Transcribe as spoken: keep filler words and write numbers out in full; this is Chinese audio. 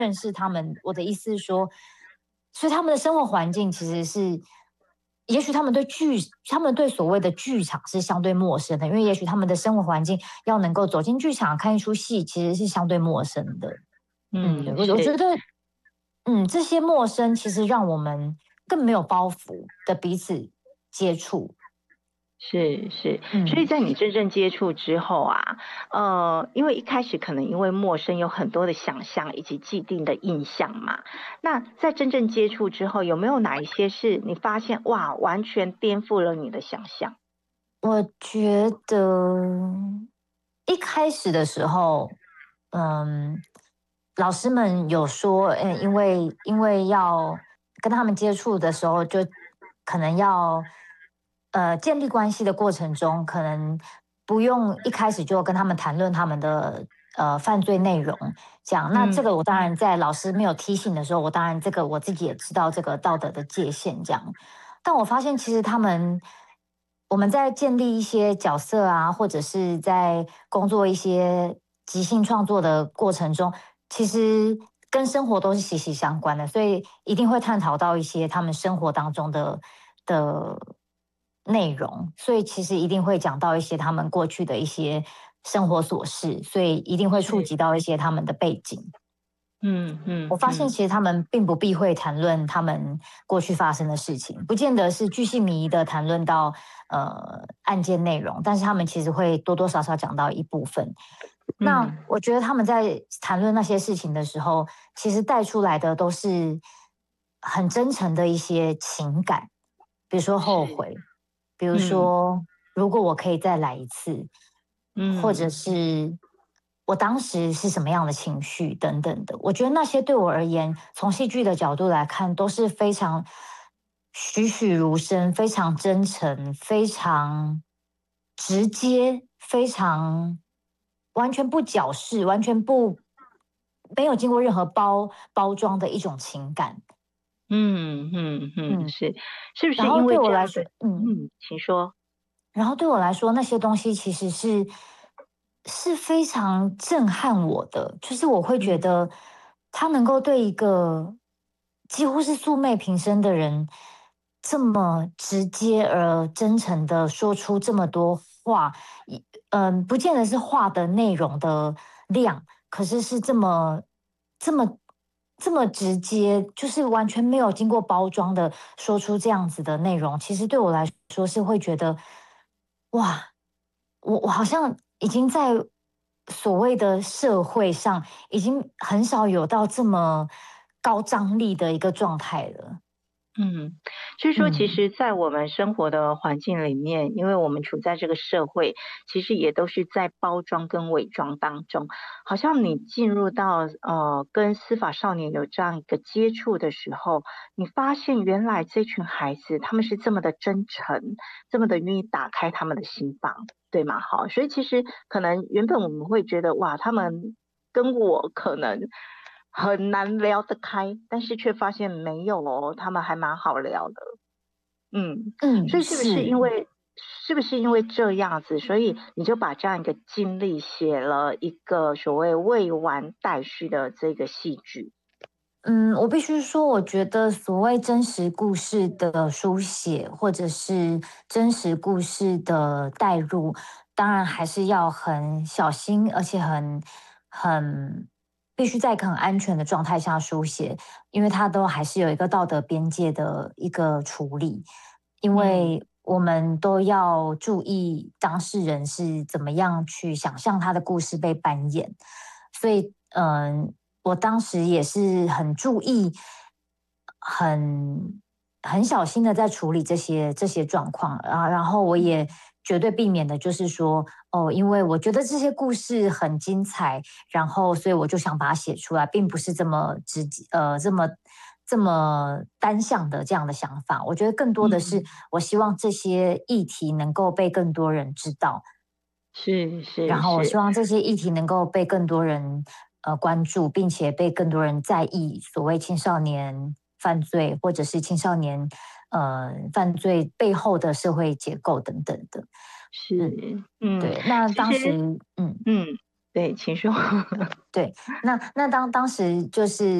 认识他们。我的意思是说，所以他们的生活环境其实是，也许他们对剧，他们对所谓的剧场是相对陌生的，因为也许他们的生活环境要能够走进剧场看一出戏，其实是相对陌生的。嗯， 嗯， 我我觉是。 得，嗯，这些陌生其实让我们更没有包袱的彼此接触。 是是，所以嗯， 在你真正接触之后啊，呃，因为一开始可能因为陌生有很多的想象以及既定的印象嘛，那在真正接触之后，有没有哪一些是你发现哇，完全颠覆了你的想象？ 我觉得一开始的时候，嗯，老师们有说，嗯，因为因为要跟他们接触的时候，就可能要呃建立关系的过程中，可能不用一开始就跟他们谈论他们的呃犯罪内容，这样。那这嗯个我当然在老师没有提醒的时候，我当然这个我自己也知道这个道德的界限，这样。但我发现其实他们，我们在建立一些角色啊，或者是在工作一些即兴创作的过程中，其实跟生活都是息息相关的，所以一定会探讨到一些他们生活当中的的内容，所以其实一定会讲到一些他们过去的一些生活琐事，所以一定会触是， 及到一些他们的背景。 嗯我发现嗯嗯， 其实他们并不避讳谈论他们过去发生的事情，不见得是巨细靡遗的谈论到呃案件内容，但是他们其实会多多少少讲到一部分。那嗯， 我觉得他们在谈论那些事情的时候，其实带出来的都是很真诚的一些情感，比如说后是， 悔，比如嗯说如果我可以再来一次，或者嗯是我当时是什么样的情绪等等的。我觉得那些对我而言，从戏剧的角度来看，都是非常栩栩如生、非常真诚、非常直接、非常完全不矫饰、完全不没有经过任何包包装的一种情感。 嗯嗯嗯， 嗯， 是，是不然后是因为对我来说， 这样的？ 嗯， 嗯，请说。 然后对我来说，那些东西其实是是非常震撼我的，就是我会觉嗯得他能够对一个几乎是素昧平生的人，这么直接而真诚的说出这么多话，一嗯，不见得是话的内容的量，可是是这么这么这么直接，就是完全没有经过包装的说出这样子的内容，其实对我来说是会觉得，哇，我我好像已经在所谓的社会上，已经很少有到这么高张力的一个状态了。 嗯，就是说，其嗯， 实，在我们生活的环境里面，因为我们处在这个社会，其实也都是在包装跟伪装当中。好像你进入到呃跟司法少年有这样一个接触的时候，你发现原来这群孩子他们是这么的真诚，这么的愿意打开他们的心房，对吗？好，所以其实可能原本我们会觉得哇，他们跟我可能很难聊得开，但是却发现没有哦，他们还蛮好聊的。嗯，所嗯， 以是不是因是。 为是不是因为这样子，所以你就把这样一个经历写了一个所谓未完待续的这个戏剧？ 嗯，我必须说，我觉得所谓真实故事的书写，或者是真实故事的带入，当然还是要很小心，而且很很必须在一个很安全的状态下书写，因为它都还是有一个道德边界的一个处理，因嗯为我们都要注意当事人是怎么样去想象他的故事被扮演，所以嗯。我当时也是很注意，很很小心的在处理这些这些状况啊，然后我也嗯绝对避免的就是说，哦，因为我觉得这些故事很精彩，然后所以我就想把它写出来，并不是这么直接呃这么这么单向的这样的想法。我觉得更多的是， 嗯， 我希望这些议题能够被更多人知道， 是然后我希是是， 望这些议题能够被更多人呃关注，并且被更多人在意所谓青少年犯罪或者是青少年呃犯罪背后的社会结构等等的。嗯， 是，嗯， 对。那当时， 其实， 嗯， 嗯。 对，请说。 对，那那当当时就是。